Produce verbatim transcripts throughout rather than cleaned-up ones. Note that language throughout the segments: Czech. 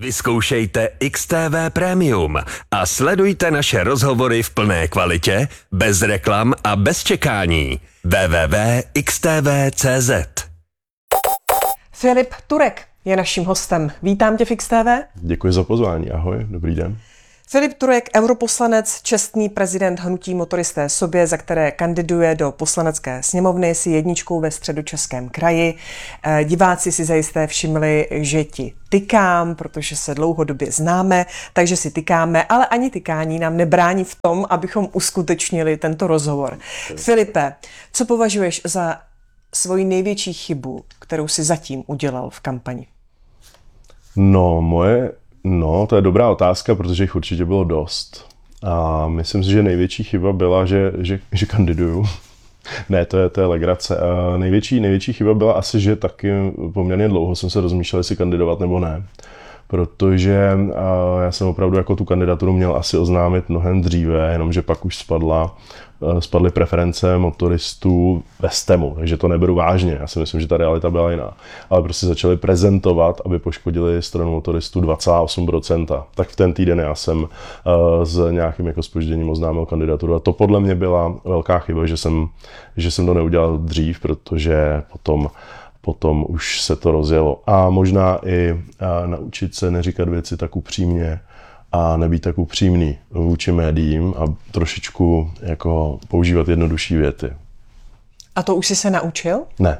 Vyzkoušejte X T V Premium a sledujte naše rozhovory v plné kvalitě, bez reklam a bez čekání. w w w tečka x t v tečka c z Filip Turek je naším hostem. Vítám tě v X T V. Děkuji za pozvání, ahoj, dobrý den. Filip Turek, europoslanec, čestný prezident hnutí Motoristé sobě, za které kandiduje do poslanecké sněmovny, si jedničkou ve Středočeském kraji. Diváci si zajisté všimli, že ti tykám, protože se dlouhodobě známe, takže si tykáme, ale ani tykání nám nebrání v tom, abychom uskutečnili tento rozhovor. Filipe, co považuješ za svoji největší chybu, kterou si zatím udělal v kampani? No, moje... No, to je dobrá otázka, protože jich určitě bylo dost. A myslím si, že největší chyba byla, že, že, že kandiduju. Ne, to je, to je legrace. A největší, největší chyba byla asi, že taky poměrně dlouho jsem se rozmýšlel, jestli kandidovat nebo ne. Protože já jsem opravdu jako tu kandidaturu měl asi oznámit mnohem dříve, jenomže pak už spadla, spadly preference motoristů ve STEMu, takže to neberu vážně. Já si myslím, že ta realita byla jiná. Ale prostě začali prezentovat, aby poškodili stranu motoristů dva celá osm procenta. Tak v ten týden já jsem s nějakým jako zpožděním oznámil kandidaturu. A to podle mě byla velká chyba, že jsem, že jsem to neudělal dřív, protože potom Potom už se to rozjelo. A možná i a naučit se neříkat věci tak upřímně a nebýt tak upřímný vůči médiím a trošičku jako používat jednodušší věty. A to už jsi se naučil? Ne.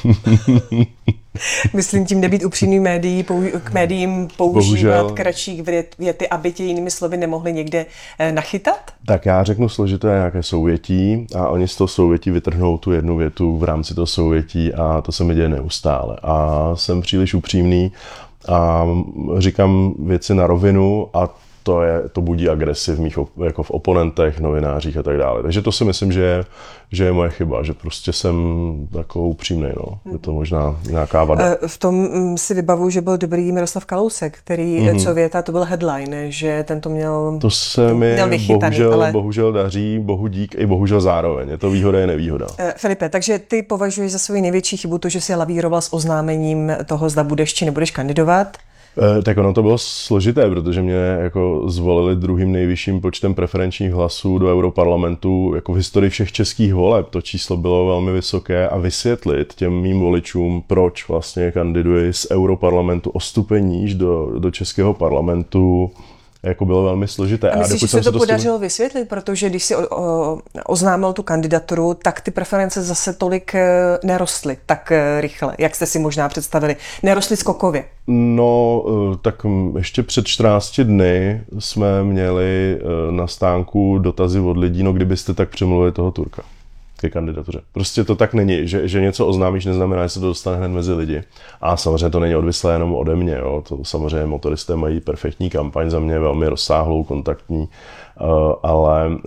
Myslím tím nebýt upřímný médií, pou- k médiím používat Bohužel. kratší věty, aby tě jinými slovy nemohli někde nachytat? Tak já řeknu složité nějaké souvětí a oni z toho souvětí vytrhnou tu jednu větu v rámci toho souvětí a to se mi děje neustále. A jsem příliš upřímný a říkám věci na rovinu a to, je, to budí agresi v mých jako v oponentech, novinářích a tak dále. Takže to si myslím, že je, že je moje chyba, že prostě jsem takovou upřímnej, no. Je to možná nějaká vada. V tom si vybavuju, že byl dobrý Miroslav Kalousek, který, mm-hmm. co věta, to byl headline, že ten to měl To se mi měl vychytaný, bohužel, ale... bohužel daří, bohu dík i bohužel zároveň. Je to výhoda, je nevýhoda. Filipe, takže ty považuješ za svou největší chybu to, že jsi lavíroval s oznámením toho, zda budeš či nebudeš kandidovat? E, tak ono to bylo složité, protože mě jako zvolili druhým nejvyšším počtem preferenčních hlasů do Europarlamentu jako v historii všech českých voleb. To číslo bylo velmi vysoké a vysvětlit těm mým voličům, proč vlastně kandiduji z Europarlamentu o stupeň níž do, do českého parlamentu, jako bylo velmi složité. A myslíš, že se to to podařilo tím... vysvětlit? Protože když si o, o, oznámil tu kandidaturu, tak ty preference zase tolik nerostly tak rychle, jak jste si možná představili. Nerostly skokově. No, tak ještě před čtrnácti dny jsme měli na stánku dotazy od lidí, no kdybyste tak přemluvili toho Turka ke kandidatuře. Prostě to tak není, že, že něco oznámíš, neznamená, že se to dostane hned mezi lidi. A samozřejmě to není odvislé jenom ode mě. Jo. To samozřejmě motoristé mají perfektní kampaň, za mě velmi rozsáhlou, kontaktní, uh, ale uh,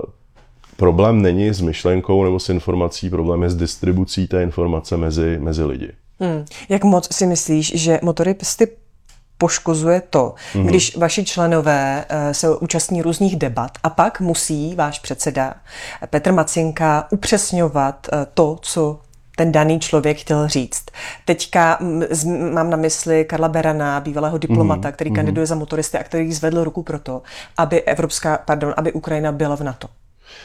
problém není s myšlenkou nebo s informací, problém je s distribucí té informace mezi, mezi lidi. Hmm. Jak moc si myslíš, že motoristy poškozuje to, mm-hmm. když vaši členové se účastní různých debat a pak musí váš předseda Petr Macinka upřesňovat to, co ten daný člověk chtěl říct. Teďka mám na mysli Karla Berana, bývalého diplomata, mm-hmm. který kandiduje za motoristy a který zvedl ruku pro to, aby Evropská, pardon, aby Ukrajina byla v NATO.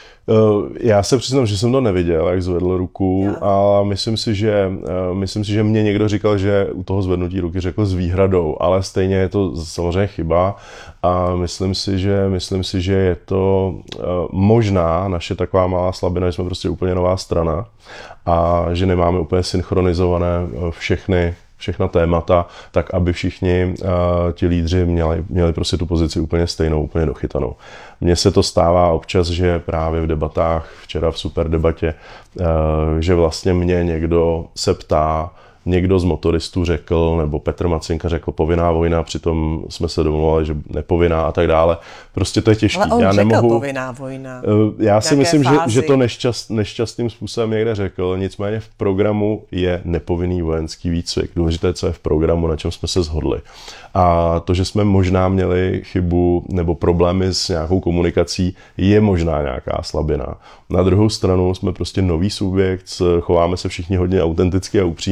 Já se přiznám, že jsem to neviděl, jak zvedl ruku, ale myslím si, že, myslím si, že mě někdo říkal, že u toho zvednutí ruky řekl s výhradou, ale stejně je to samozřejmě chyba a myslím si, že, myslím si, že je to možná naše taková malá slabina, že jsme prostě úplně nová strana a že nemáme úplně synchronizované všechny všechna témata, tak aby všichni uh, ti lídři měli, měli prostě tu pozici úplně stejnou, úplně dochytanou. Mně se to stává občas, že právě v debatách, včera v super debatě, uh, že vlastně mě někdo se ptá, někdo z motoristů řekl, nebo Petr Macinka řekl povinná vojna, přitom jsme se domluvali, že nepovinná a tak dále. Prostě to je těžké. Ale on já řekl nemohu, povinná vojna. Já si myslím, že, že to nešťast, nešťastným způsobem někde řekl, nicméně v programu je nepovinný vojenský výcvik. Důležité, co je v programu, na čem jsme se shodli. A to, že jsme možná měli chybu nebo problémy s nějakou komunikací, je možná nějaká slabina. Na druhou stranu jsme prostě nový subjekt, chováme se všichni hodně autenticky a upřímně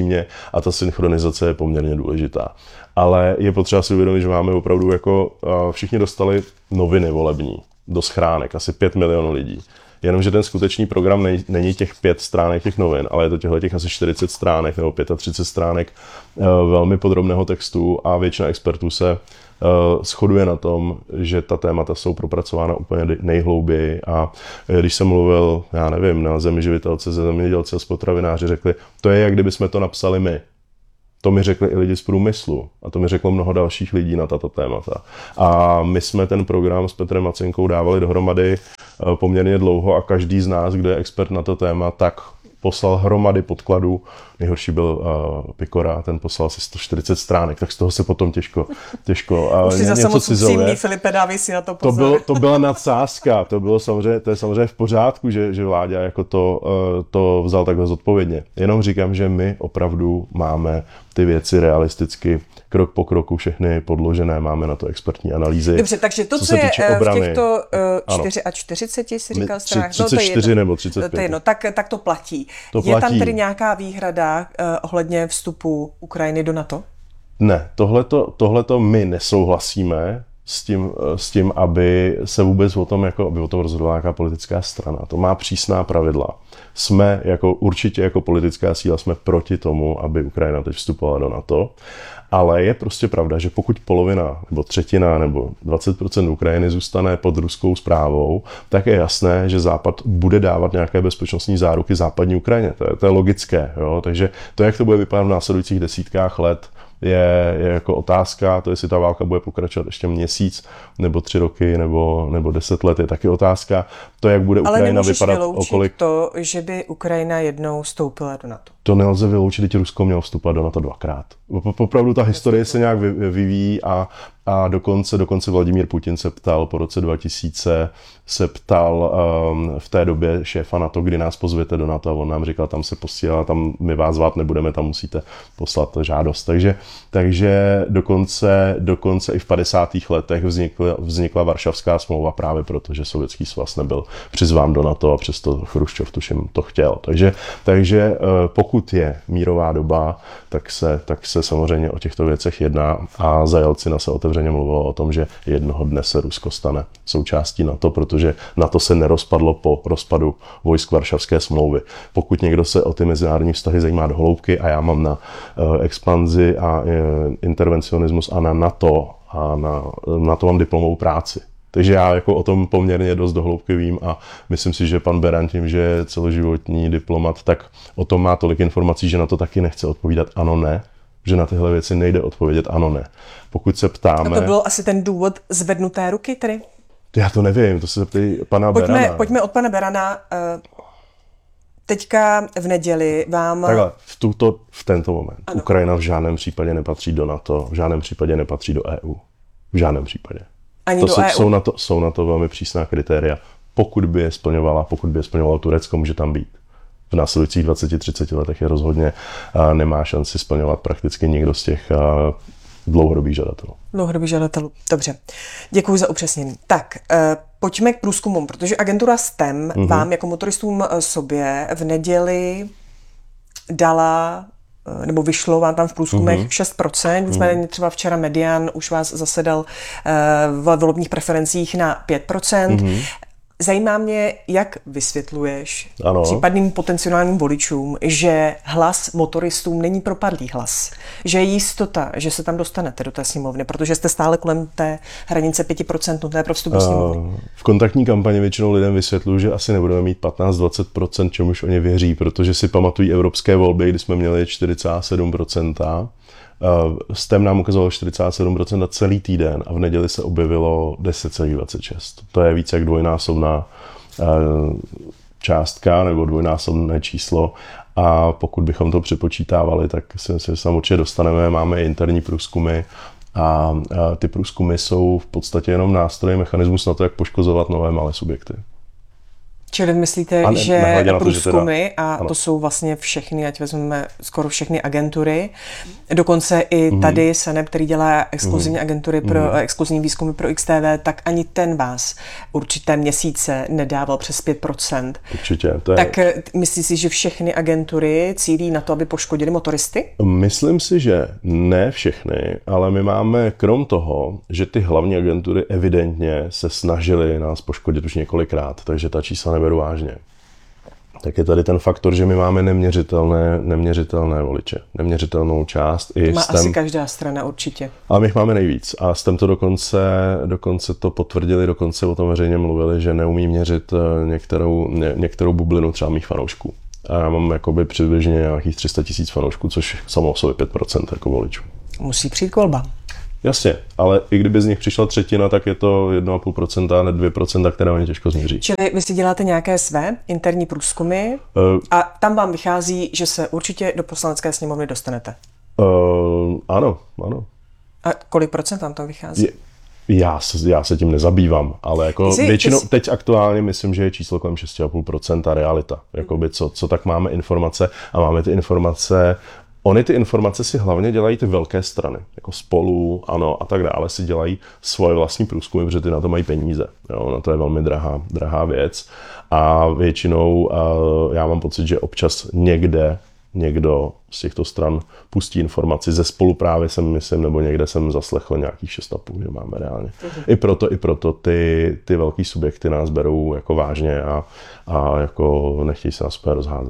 a ta synchronizace je poměrně důležitá. Ale je potřeba si uvědomit, že máme opravdu jako všichni dostali noviny volební do schránek, asi pět milionů lidí. Jenomže ten skutečný program nej, není těch pět stránek těch novin, ale je to těchto těch asi čtyřicet stránek nebo třicet pět stránek uh, velmi podrobného textu a většina expertů se uh, shoduje na tom, že ta témata jsou propracována úplně nejhlouběji a když jsem mluvil, já nevím, na Zemi živitelce, ze zemědělci a z potravináři řekli, to je jak kdyby jsme to napsali my. To mi řekli i lidi z průmyslu a to mi řeklo mnoho dalších lidí na tato témata. A my jsme ten program s Petrem Macinkou dávali dohromady poměrně dlouho a každý z nás, kdo je expert na to téma, tak poslal hromady podkladů. Nejhorší byl uh, Pikora, ten poslal asi sto čtyřicet stránek, tak z toho se potom těžko... těžko uh, Už si zase moc upřímný, Filipe, dávej si na to pozor. To, bylo, to byla nadsázka, to bylo samozřejmě, to je samozřejmě v pořádku, že, že Vláďa jako to, uh, to vzal takhle zodpovědně. Jenom říkám, že my opravdu máme ty věci realisticky krok po kroku všechny podložené, máme na to expertní analýzy. Dobře, takže to, co, co je obrany, v těchto uh, čtyřiceti, si říkal stranách, třicet čtyři no, nebo třicet pět. To je jedno, tak, tak to platí. To je platí. Tam tedy nějaká výhrada uh, ohledně vstupu Ukrajiny do NATO? Ne, tohleto, tohleto my nesouhlasíme s tím, s tím, aby se vůbec o tom, jako, aby o tom rozhodovala nějaká politická strana. To má přísná pravidla. Jsme jako, určitě jako politická síla jsme proti tomu, aby Ukrajina teď vstupovala do NATO, ale je prostě pravda, že pokud polovina nebo třetina nebo dvacet procent Ukrajiny zůstane pod ruskou správou, tak je jasné, že Západ bude dávat nějaké bezpečnostní záruky západní Ukrajině. To je, to je logické. Jo? Takže to, jak to bude vypadat v následujících desítkách let, Je, je jako otázka, to jestli ta válka bude pokračovat ještě měsíc, nebo tři roky, nebo, nebo deset let, je taky otázka. To, jak bude Ukrajina vypadat okolik... to, že by Ukrajina jednou vstoupila do NATO. To nelze vyloučit, teď Rusko mělo vstupovat do NATO dvakrát. Opravdu ta historie se nějak vyvíjí a, a dokonce, dokonce Vladimír Putin se ptal po roce dva tisíce, se ptal um, v té době šéfa NATO, kdy nás pozvěte do NATO a on nám říkal, tam se posílá, tam my vás zvát nebudeme, tam musíte poslat žádost. Takže, takže dokonce, dokonce i v padesátých letech vznikla, vznikla Varšavská smlouva právě proto, že Sovětský svaz nebyl přizván do NATO a přesto Chruščov tuším to chtěl. Takže, takže pokud je mírová doba, tak se, tak se samozřejmě o těchto věcech jedná a za Jelcina se otevřeně mluvilo o tom, že jednoho dne se Rusko stane součástí NATO, protože NATO se nerozpadlo po rozpadu vojsk Varšavské smlouvy. Pokud někdo se o ty mezinárodní vztahy zajímá do hloubky a já mám na uh, expanzi a uh, intervencionismus a na NATO a na, na to mám diplomovou práci. Takže já jako o tom poměrně dost dohloubky vím a myslím si, že pan Beran tím, že je celoživotní diplomat, tak o tom má tolik informací, že na to taky nechce odpovídat ano, ne. Že na tyhle věci nejde odpovědět ano, ne. Pokud se ptáme... A to byl asi ten důvod zvednuté ruky tedy? Já to nevím, to se zeptej pana pojďme, Berana. Pojďme od pana Berana. Teďka v neděli vám... Takhle, v, tuto, v tento moment. Ano. Ukrajina v žádném případě nepatří do NATO, v žádném případě nepatří do E U. V žádném případě. Ani to do se, E U. Jsou na, to, jsou na to velmi přísná kritéria. Pokud by je splňovala, pokud by je splňovalo Turecko, může tam být. V následujících dvaceti třiceti letech je rozhodně a nemá šanci splňovat prakticky nikdo z těch a, dlouhodobých žadatelů. Dlouhodobých žadatelů, dobře. Děkuji za upřesnění. Tak, eh, pojďme k průzkumům, protože agentura S T E M mm-hmm. vám jako motoristům sobě v neděli dala nebo vyšlo vám tam v průzkumech mm-hmm. šest procent, nicméně mm-hmm. třeba včera Median už vás zasedal uh, v volebních preferencích na pět procent. Mm-hmm. Zajímá mě, jak vysvětluješ ano. případným potenciálním voličům, že hlas motoristům není propadlý hlas. Že je jistota, že se tam dostanete do té sněmovny, protože jste stále kolem té hranice pět procent nutné pro vstup do sněmovny. V kontaktní kampani většinou lidem vysvětluji, že asi nebudeme mít patnáct až dvacet procent, čemuž oni věří, protože si pamatují evropské volby, kdy jsme měli čtyři celá sedm procenta. S T E M nám ukazovalo čtyři celá sedm procenta celý týden a v neděli se objevilo deset celá dvacet šest. To je více jak dvojnásobná částka nebo dvojnásobné číslo a pokud bychom to přepočítávali, tak si myslím, že se určitě dostaneme. Máme interní průzkumy a ty průzkumy jsou v podstatě jenom nástroj, mechanismus na to, jak poškozovat nové malé subjekty. Čili myslíte, A ne- že nehledě na to, že průzkumy, teda- a ano. to jsou vlastně všechny, ať vezmeme skoro všechny agentury, dokonce i tady Seneb, který dělá exkluzivní agentury pro exkluzivní výzkumy pro X T V, tak ani ten vás určité měsíce nedával přes pět procent. Určitě. To je... Tak eh, myslíš si, že všechny agentury cílí na to, aby poškodili motoristy? Myslím si, že ne všechny, ale my máme krom toho, že ty hlavní agentury evidentně se snažily nás poškodit už několikrát, takže ta čísla neberu vážně. Tak je tady ten faktor, že my máme neměřitelné, neměřitelné voliče, neměřitelnou část. I Má stem, asi každá strana určitě. ale my jich máme nejvíc. A s tím to dokonce, dokonce to potvrdili, dokonce o tom veřejně mluvili, že neumí měřit některou, ně, některou bublinu třeba mých fanoušků. A já mám jakoby přibližně nějakých tři sta tisíc fanoušků, což samo o sobě pět procent jako voličů. Musí přijít k volbám. Jasně, ale i kdyby z nich přišla třetina, tak je to jedna celá pět procenta, ne dvě procenta, které oni těžko změří. Čili vy si děláte nějaké své interní průzkumy Uh, a tam vám vychází, že se určitě do poslanecké sněmovny dostanete. uh, ano, ano. A kolik procent vám to vychází? Je, já, se, já se tím nezabývám, ale jako Ty jsi- většinou, ty jsi- teď aktuálně myslím, že je číslo kolem šest celá pět procenta realita. Jakoby co, co tak máme informace a máme ty informace. Ony ty informace si hlavně dělají ty velké strany, jako Spolu, ANO a tak dále, si dělají svoje vlastní průzkumy, protože ty na to mají peníze. Jo, na to je velmi drahá, drahá věc. A většinou uh, já mám pocit, že občas někde někdo z těchto stran pustí informaci. Ze Spolu právě jsem, myslím, nebo někde jsem zaslechl nějakých šest a půl, že máme reálně. Uh-huh. I proto, i proto ty, ty velký subjekty nás berou jako vážně a, a jako nechtějí se nás úplně rozházet.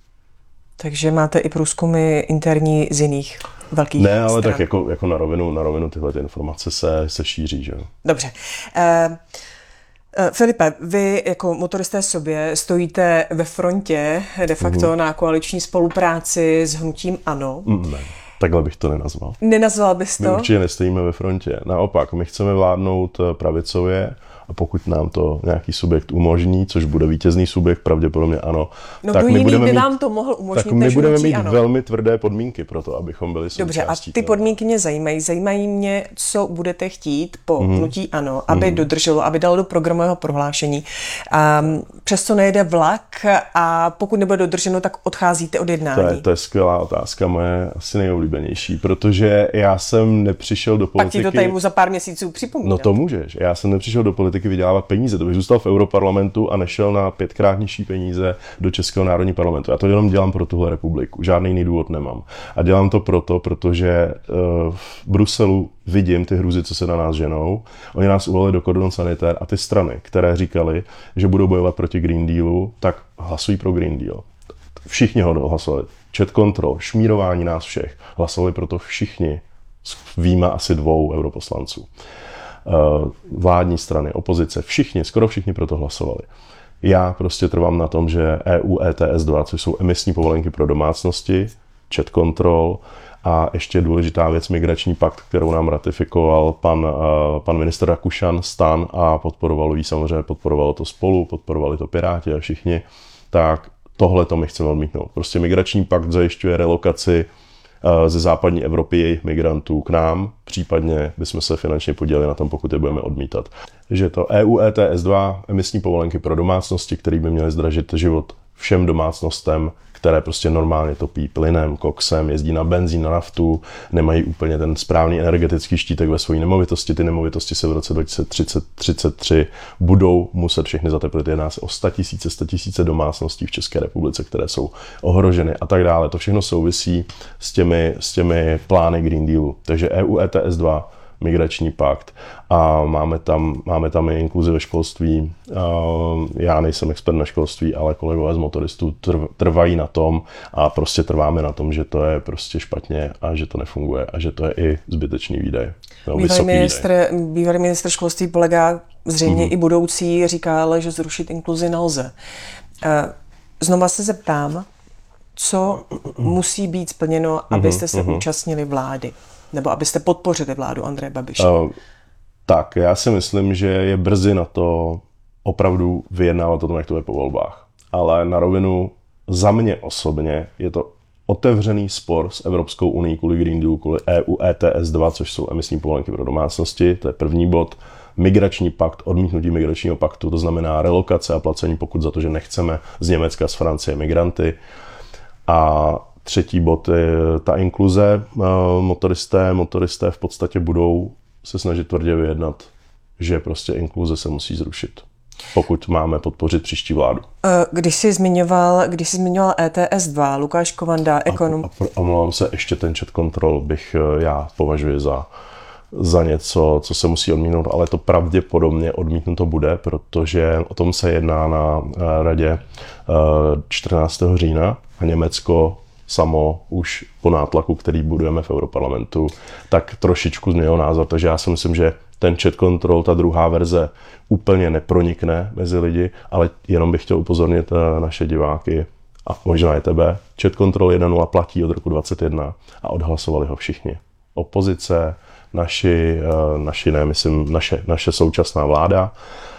Takže máte i průzkumy interní z jiných velkých Ne, ale stran. tak jako, jako na rovinu, na rovinu tyhle ty informace se, se šíří, že jo. Dobře. Uh, uh, Filipe, vy jako motoristé sobě stojíte ve frontě de facto mm. na koaliční spolupráci s hnutím ANO. Mm, ne, takhle bych to nenazval. Nenazval bys My to? určitě nestojíme ve frontě. Naopak, my chceme vládnout pravicově, a pokud nám to nějaký subjekt umožní, což bude vítězný subjekt, pravděpodobně ano, No tak kdo my jiný budeme by mít, vám to mohl umožnit tak my než budeme hnutí mít ANO? velmi tvrdé podmínky pro to, abychom byli Dobře, a součástí ty toho. podmínky mě zajímají. Zajímají mě, co budete chtít po Mhm. mm. hnutí ANO, aby mm. dodrželo, aby dalo do programového prohlášení. Um, přesto nejede vlak a pokud nebude dodrženo, tak odcházíte od jednání. To je, to je skvělá otázka, moje asi nejoblíbenější, protože já jsem nepřišel do Pak politiky... ti to tady můžu za pár měsíců připomínat. No to můžeš. Já jsem nepřišel do politiky vydělávat peníze, to bych zůstal v Europarlamentu a nešel na pětkrát nižší peníze do Českého národního parlamentu. Já to jenom dělám pro tuhle republiku, žádný jiný důvod nemám. A dělám to proto, protože uh, v Bruselu vidím ty hrůzy, co se na nás ženou. Oni nás uvolili do cordon sanitaire a ty strany, které říkali, že budou bojovat proti Green Dealu, tak hlasují pro Green Deal. Všichni ho hlasovali. Chat control, šmírování nás všech. Hlasovali proto všichni, výjima asi dvou europoslanců. Vládní strany, opozice, všichni, skoro všichni proto hlasovali. Já prostě trvám na tom, že E U E T S dva, což jsou emisní povolenky pro domácnosti, chat control a ještě důležitá věc, migrační pakt, kterou nám ratifikoval pan, pan ministr Rakušan, STAN a podporovalo ji samozřejmě, podporovalo to Spolu, podporovali to Piráti a všichni, tak tohle to my chceme odmítnout. Prostě migrační pakt zajišťuje relokaci ze západní Evropy jejich migrantů k nám, případně bychom se finančně podíleli na tom, pokud je budeme odmítat. Že to E U E T S dva, emisní povolenky pro domácnosti, které by měly zdražit život všem domácnostem, které prostě normálně topí plynem, koksem, jezdí na benzín, na naftu, nemají úplně ten správný energetický štítek ve své nemovitosti. Ty nemovitosti se v roce dva tisíce třicet tři budou muset všechny zateplit. Jedná se o sto tisíce, sto tisíce domácností v České republice, které jsou ohroženy a tak dále. To všechno souvisí s těmi, s těmi plány Green Dealu. Takže E U E T S dva, migrační pakt a máme tam, máme tam i inkluzi ve školství. Já nejsem expert na školství, ale kolegové z motoristů trvají na tom a prostě trváme na tom, že to je prostě špatně a že to nefunguje a že to je i zbytečný výdaj. No, Bývalý ministr, bývalý ministr školství Polega, zřejmě mm-hmm. i budoucí, říká, ale že zrušit inkluzi nelze. Znova se zeptám, co musí být splněno, abyste se mm-hmm. účastnili vlády? Nebo abyste podpořili vládu Andreje Babiše? Uh, tak, já si myslím, že je brzy na to opravdu vyjednávat o tom, jak to je po volbách. Ale na rovinu za mě osobně je to otevřený spor s Evropskou unií kvůli Green Dealu, kvůli E U E T S dva, což jsou emisní povolenky pro domácnosti, to je první bod. migrační pakt, odmítnutí migračního paktu, to znamená relokace a placení pokud za to, že nechceme z Německa, z Francie migranty. A třetí bod je ta inkluze. Motoristé, motoristé v podstatě budou se snažit tvrdě vyjednat, že prostě inkluze se musí zrušit, pokud máme podpořit příští vládu. Když jsi zmiňoval, když jsi zmiňoval E T S dva, Lukáš Kovanda, ekonom... A, a, a omlouvám se, ještě ten chat control bych já považuji za, za něco, co se musí odmítnout, ale to pravděpodobně odmítnuto bude, protože o tom se jedná na radě čtrnáctého října a Německo samo už po nátlaku, který budujeme v Europarlamentu, tak trošičku změnilo názor. Takže já si myslím, že ten chat control, ta druhá verze, úplně nepronikne mezi lidi, ale jenom bych chtěl upozornit naše diváky a možná i tebe. Chat control jedna nula platí od roku dvacet jedna a odhlasovali ho všichni. Opozice, naši, naši ne, myslím, naše, naše současná vláda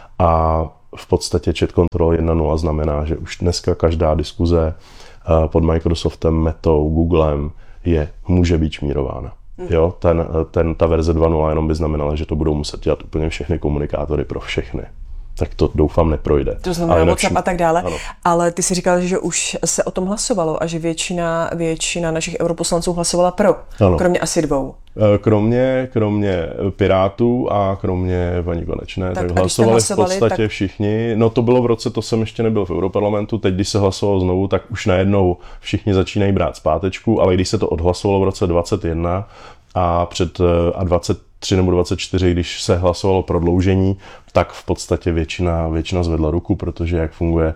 a v podstatě chat control jedna nula znamená, že už dneska každá diskuze pod Microsoftem, Metou, Googlem je, může být šmírována. Jo, ten, ten, ta verze dva nula jenom by znamenala, že to budou muset dělat úplně všechny komunikátory pro všechny. Tak to doufám neprojde. To znamená WhatsApp a tak dále. Ano. Ale ty si říkal, že už se o tom hlasovalo a že většina, většina našich europoslanců hlasovala pro. Ano. Kromě asi dvou. Kromě, kromě Pirátů a kromě paní Konečné. Tak, tak hlasovali, hlasovali v podstatě tak... všichni. No to bylo v roce, to jsem ještě nebyl v Europarlamentu. Teď, když se hlasovalo znovu, tak už najednou všichni začínají brát zpátečku, ale když se to odhlasovalo v roce dvacet jedna a před a dvacet tři nebo dvacet čtyři, když se hlasovalo prodloužení, tak v podstatě většina, většina zvedla ruku, protože jak funguje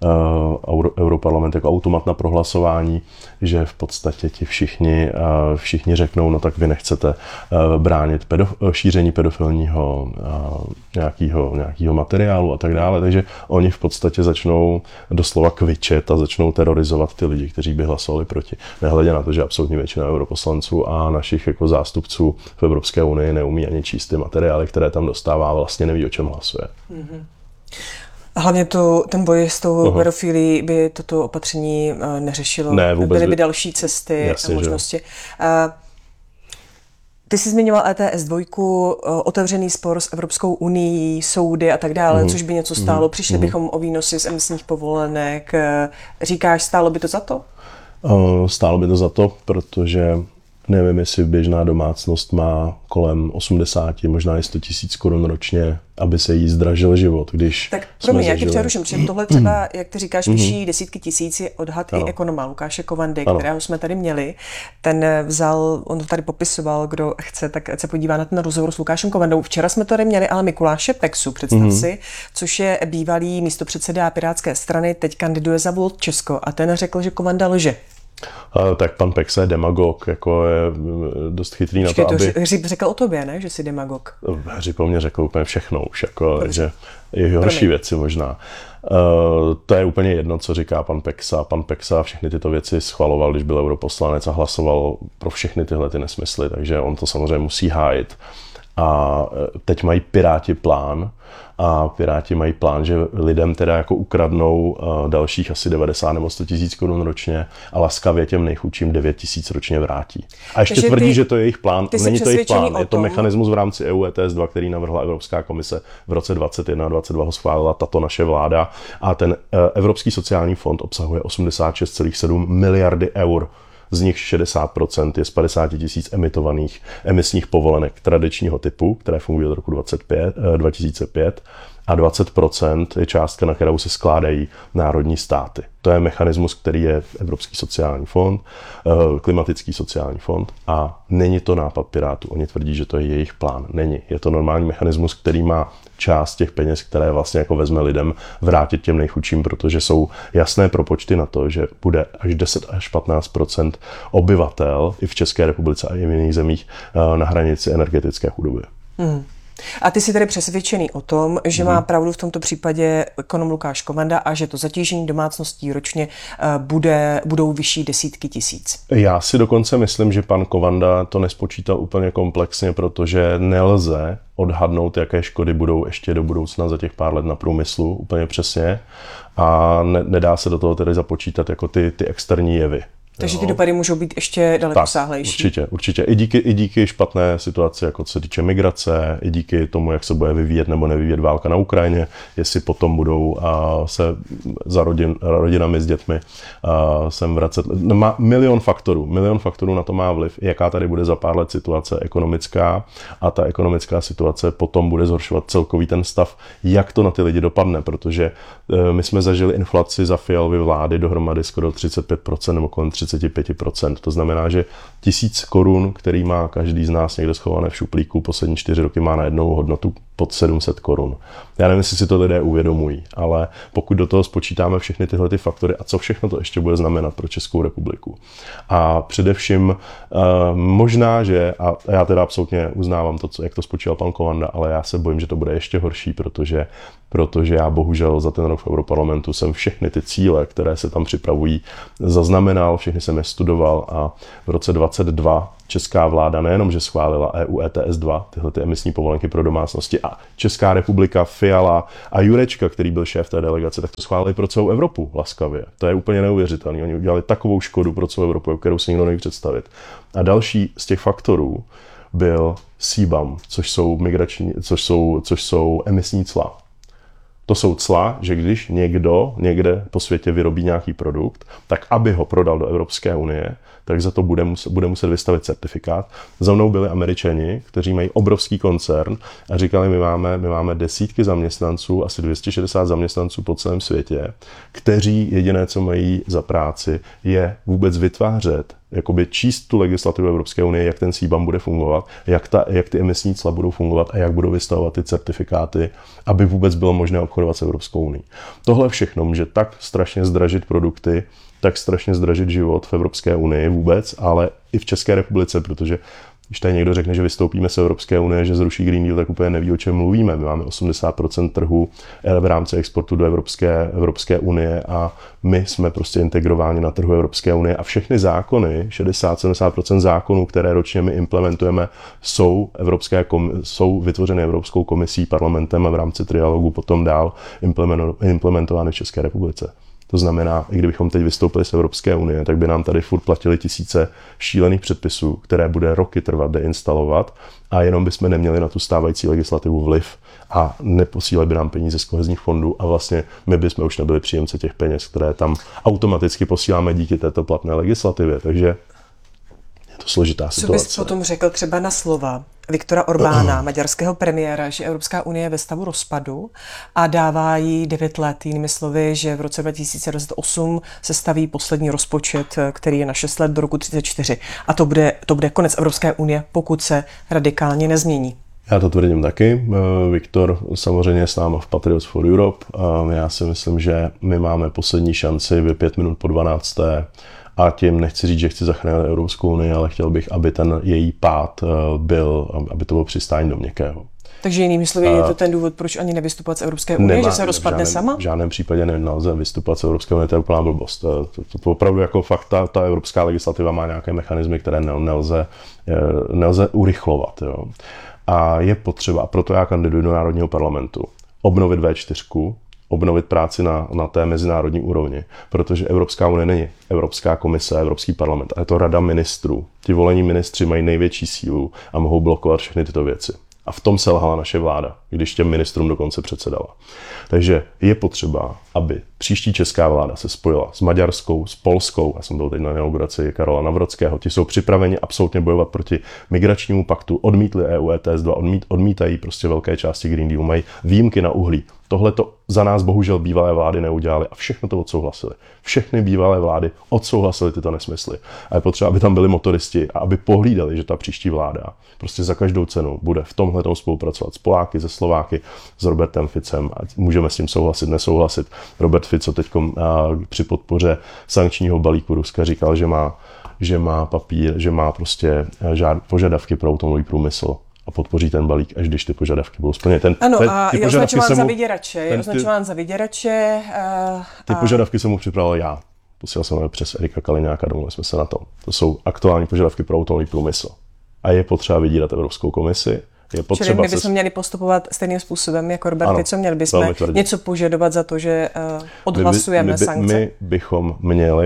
uh, Europarlament jako automat na prohlasování, že v podstatě ti všichni, uh, všichni řeknou, no tak vy nechcete uh, bránit pedof- šíření pedofilního uh, nějakého, nějakého materiálu a tak dále, takže oni v podstatě začnou doslova kvičet a začnou terorizovat ty lidi, kteří by hlasovali proti. Nehledě na to, že absolutní většina europoslanců a našich jako zástupců v Evropské unii neumí ani číst ty materiály, které tam dostává a vlastně neví, o čem hlasuje. Mm-hmm. Hlavně to, ten boj s tou uh-huh. pedofilií by toto opatření uh, neřešilo. Ne, vůbec byly by další cesty jasně, a možnosti. Uh, ty jsi zmiňoval E T S dva, uh, otevřený spor s Evropskou unií, soudy a tak dále, uh-huh. což by něco stálo. Přišli uh-huh. bychom o výnosy z emisních povolenek. Uh, říkáš, stálo by to za to? Uh, stálo by to za to, protože nevím, jestli běžná domácnost má kolem osmdesát, možná i sto tisíc korun ročně, aby se jí zdražil život, když tak promiň, já tě přeruším, protože tohle třeba, jak ty říkáš, píší desítky tisíc, je odhad ano. i ekonoma Lukáše Kovandy, ano. kterého jsme tady měli. Ten vzal, on to tady popisoval, kdo chce, tak se podívá na ten rozhovor s Lukášem Kovandou. Včera jsme tady měli ale Mikuláše Peksu, představ mm-hmm. si, což je bývalý místopředseda Pirátské strany, teď kandiduje za Volt Česko a ten řekl, že Kovanda lže. Uh, tak pan Peksa je demagog, jako je dost chytrý na to, to aby... Hřib řekl o tobě, ne? Že jsi demagog. Hřib o mě řekl úplně všechno už, jako, že je horší věci možná. Uh, to je úplně jedno, co říká pan Peksa. Pan Peksa všechny tyto věci schvaloval, když byl europoslanec a hlasoval pro všechny tyhle ty nesmysly, takže on to samozřejmě musí hájit. A teď mají Piráti plán a Piráti mají plán, že lidem teda jako ukradnou dalších asi devadesát nebo sto tisíc korun ročně a laskavě těm nejchudším devět tisíc ročně vrátí. A ještě Takže tvrdí, ty, že to je jejich plán. Není to jejich plán, je to mechanismus v rámci E U E T S dva, který navrhla Evropská komise v roce dvacet jedna a dvacet dva ho schválila tato naše vláda a ten Evropský sociální fond obsahuje osmdesát šest celá sedm miliardy eur. Z nich šedesát procent je z padesát tisíc emitovaných emisních povolenek tradičního typu, které fungují od roku dva tisíce pět a dvacet procent je částka, na kterou se skládají národní státy. To je mechanismus, který je Evropský sociální fond, klimatický sociální fond a není to nápad Pirátů. Oni tvrdí, že to je jejich plán. Není. Je to normální mechanismus, který má část těch peněz, které vlastně jako vezme lidem, vrátit těm nejchudším, protože jsou jasné propočty na to, že bude až deset až patnáct procent obyvatel i v České republice a i v jiných zemích na hranici energetické chudoby. Hmm. A ty jsi tedy přesvědčený o tom, že hmm. má pravdu v tomto případě ekonom Lukáš Kovanda a že to zatížení domácností ročně bude, budou vyšší desítky tisíc. Já si dokonce myslím, že pan Kovanda to nespočítal úplně komplexně, protože nelze odhadnout, jaké škody budou ještě do budoucna za těch pár let na průmyslu úplně přesně a ne, nedá se do toho tedy započítat jako ty, ty externí jevy. Takže jo. ty dopady můžou být ještě dalekosáhlejší. Určitě, určitě. I díky, I díky špatné situaci, jako co se týče migrace, i díky tomu, jak se bude vyvíjet nebo nevyvíjet válka na Ukrajině, jestli potom budou a, se za rodin, rodinami s dětmi a, sem vracet. No, má milion faktorů. Milion faktorů na to má vliv, jaká tady bude za pár let situace ekonomická a ta ekonomická situace potom bude zhoršovat celkový ten stav, jak to na ty lidi dopadne, protože e, my jsme zažili inflaci za Fialovy vlády dohromady skoro třicet pět procent nebo kolem třicet pět procent. To znamená, že tisíc korun, který má každý z nás někde schované v šuplíku, poslední čtyři roky má najednou hodnotu pod sedm set korun. Já nevím, jestli si to lidé uvědomují, ale pokud do toho spočítáme všechny tyhle ty faktory a co všechno to ještě bude znamenat pro Českou republiku. A především uh, možná, že, a já teda absolutně uznávám to, co, jak to spočíval pan Kovanda, ale já se bojím, že to bude ještě horší, protože protože já bohužel za ten rok v Europarlamentu jsem všechny ty cíle, které se tam připravují, zaznamenal, všechny jsem je studoval a v roce dvacet dva česká vláda nejenom, že schválila E U E T S dva, tyhle ty emisní povolenky pro domácnosti a Česká republika, Fiala a Jurečka, který byl šéf té delegace, tak to schválili pro celou Evropu laskavě. To je úplně neuvěřitelné. Oni udělali takovou škodu pro celou Evropu, kterou si nikdo neví představit. A další z těch faktorů byl C B A M, což jsou migrační, což jsou, což jsou emisní cla. To jsou cla, že když někdo někde po světě vyrobí nějaký produkt, tak aby ho prodal do Evropské unie, tak za to bude muset, bude muset vystavit certifikát. Za mnou byli Američani, kteří mají obrovský koncern a říkali, my máme, my máme desítky zaměstnanců, asi dvě stě šedesát zaměstnanců po celém světě, kteří jediné, co mají za práci, je vůbec vytvářet, jakoby číst tu legislativu Evropské unie, jak ten C B A M bude fungovat, jak, ta, jak ty emisní cla budou fungovat a jak budou vystavovat ty certifikáty, aby vůbec bylo možné obchodovat s Evropskou unií. Tohle všechno může tak strašně zdražit produkty, tak strašně zdražit život v Evropské unii vůbec, ale i v České republice, protože když tady někdo řekne, že vystoupíme z Evropské unie, že zruší Green Deal, tak úplně neví, o čem mluvíme. My máme osmdesát procent trhu v rámci exportu do Evropské, Evropské unie a my jsme prostě integrováni na trhu Evropské unie a všechny zákony, šedesát až sedmdesát procent zákonů, které ročně my implementujeme, jsou, evropské, jsou vytvořeny Evropskou komisí, parlamentem a v rámci trialogu potom dál implementovány v České republice. To znamená, i kdybychom teď vystoupili z Evropské unie, tak by nám tady furt platili tisíce šílených předpisů, které bude roky trvat deinstalovat a jenom bychom neměli na tu stávající legislativu vliv a neposílali by nám peníze z kohezních fondů a vlastně my bychom už nebyli příjemci těch peněz, které tam automaticky posíláme díky této platné legislativě. Takže je to složitá situace. Co bys potom řekl třeba na slova Viktora Orbána, maďarského premiéra, že Evropská unie je ve stavu rozpadu a dává jí devět let, jinými slovy, že v roce dva tisíce dvacet osm se staví poslední rozpočet, který je na šest let do roku třicet čtyři. A to bude, to bude konec Evropské unie, pokud se radikálně nezmění. Já to tvrdím taky. Viktor samozřejmě je s námi v Patriots for Europe. Já si myslím, že my máme poslední šanci v pět minut po dvanácté. A tím nechci říct, že chci zachránit Evropskou unii, ale chtěl bych, aby ten její pád byl, aby to bylo přistání do měkkého. Takže jinými slovy, je to ten důvod, proč ani nevystupovat z Evropské unie, že se rozpadne v žádném, sama? V žádném případě nelze vystupovat z Evropské unie, to je úplná blbost. To, to, to opravdu jako fakt, ta, ta evropská legislativa má nějaké mechanismy, které nelze, nelze urychlovat. Jo. A je potřeba, a proto já kandiduji do Národního parlamentu, obnovit V čtyři, obnovit práci na, na té mezinárodní úrovni, protože Evropská unie není Evropská komise, Evropský parlament, ale je to rada ministrů. Ti volení ministři mají největší sílu a mohou blokovat všechny tyto věci. A v tom selhala naše vláda, když těm ministrům dokonce předsedala. Takže je potřeba, aby příští česká vláda se spojila s maďarskou, s polskou, já jsem byl teď na inauguraci Karola Navrockého, ti jsou připraveni absolutně bojovat proti migračnímu paktu, odmítli E U E T S dva, odmít, odmítají prostě velké části Green Dealu, mají výjimky na uhlí. Tohle to za nás bohužel bývalé vlády neudělali a všechno to odsouhlasili. Všechny bývalé vlády odsouhlasily tyto nesmysly. A je potřeba, aby tam byli motoristi a aby pohlídali, že ta příští vláda prostě za každou cenu bude v tomhletom spolupracovat s Poláky, se Slováky, s Robertem Ficem. A můžeme s tím souhlasit, nesouhlasit. Robert Fico teď při podpoře sankčního balíku Ruska říkal, že má, že má papír, že má prostě žád, požadavky pro automobilový průmysl. A podpoří ten balík, až když ty požadavky budou splněny. Ten, ano, ten, a je označován za vyděrače. Je označován za vyděrače. A... Ty požadavky jsem mu připravil já. Posílal jsem je přes Erika Kaliňáka, domluvili jsme se na tom. To jsou aktuální požadavky pro automobilový průmysl. A je potřeba vydírat Evropskou komisi. Je potřeba Čili my bychom se... měli postupovat stejným způsobem jako Robert Fico, měli bychom něco požadovat za to, že uh, odhlasujeme my by, my by, sankce. My bychom měli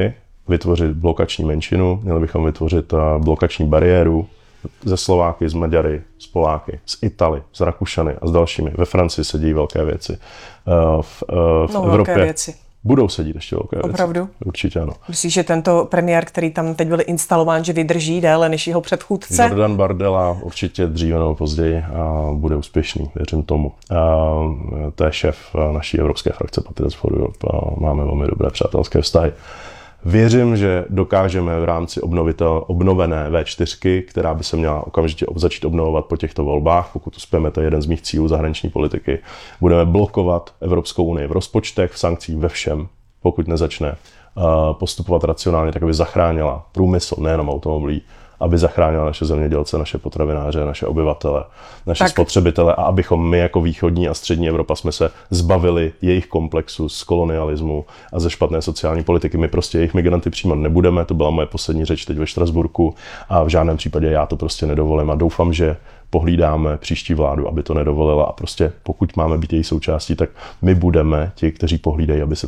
vytvořit blokační menšinu, měli bychom vytvořit blokační bariéru ze Slováky, z Maďary, z Poláky, z Italy, z Rakušany a s dalšími. Ve Francii se dějí velké věci. V, v no, Evropě velké věci. Budou se dít ještě velké věci. Opravdu? Určitě ano. Myslíš, že tento premiér, který tam teď byl instalován, že vydrží déle než jeho předchůdce? Jordan Bardella určitě dříve nebo později a bude úspěšný, věřím tomu. A to je šéf naší evropské frakce Patriots for Europe a máme velmi dobré přátelské vztahy. Věřím, že dokážeme v rámci obnovitel, obnovené vé čtyři, která by se měla okamžitě začít obnovovat po těchto volbách, pokud uspějeme, to je jeden z mých cílů zahraniční politiky, budeme blokovat Evropskou unii v rozpočtech, v sankcích, ve všem, pokud nezačne postupovat racionálně, tak aby zachránila průmysl, nejenom automobilí, aby zachránila naše zemědělce, naše potravináře, naše obyvatele, naše tak. spotřebitele a abychom my jako východní a střední Evropa jsme se zbavili jejich komplexu z kolonialismu a ze špatné sociální politiky. My prostě jejich migranty přijímat nebudeme, to byla moje poslední řeč teď ve Štrasburku a v žádném případě já to prostě nedovolím a doufám, že pohlídáme příští vládu, aby to nedovolila a prostě pokud máme být její součástí, tak my budeme ti, kteří pohlídají, aby se